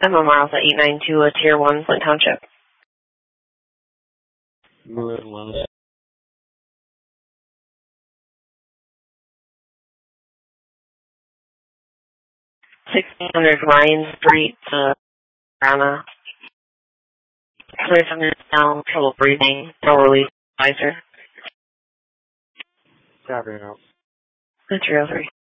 Emma Miles at 892 Tier 1, Flint Township. Good, Wells. 1600 Ryan Street, Grandma. 27 minutes down, trouble breathing, no relief advisor. Copy now. 303.